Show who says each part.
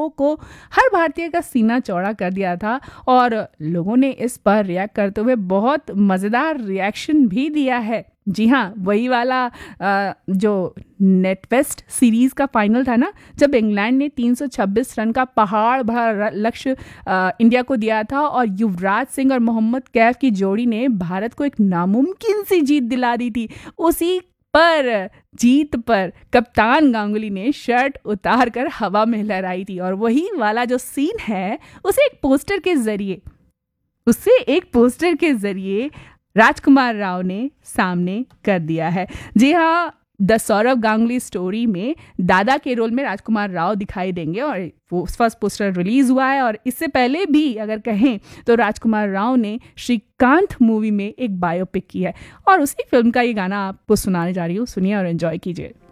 Speaker 1: लोगों को, हर भारतीय का सीना चौड़ा कर दिया था और लोगों ने इस पर रिएक्ट करते हुए बहुत मज़ेदार रिएक्शन भी दिया है। जी हाँ, वही वाला जो नेटवेस्ट सीरीज़ का फाइनल था ना, जब इंग्लैंड ने 326 रन का पहाड़ भरा लक्ष्य इंडिया को दिया था और युवराज सिंह और मोहम्मद कैफ की जोड़ी ने भारत को एक नामुमकिन सी जीत दिला दी थी। उसी पर जीत पर कप्तान गांगुली ने शर्ट उतार कर हवा में लहराई थी और वही वाला जो सीन है उसे एक पोस्टर के जरिए राजकुमार राव ने सामने कर दिया है। जी हाँ, द सौरव गांगुली स्टोरी में दादा के रोल में राजकुमार राव दिखाई देंगे और वो फर्स्ट पोस्टर रिलीज हुआ है। और इससे पहले भी अगर कहें तो राजकुमार राव ने श्रीकांत मूवी में एक बायोपिक की है और उसी फिल्म का ये गाना आपको सुनाने जा रही हूँ। सुनिए और एंजॉय कीजिए।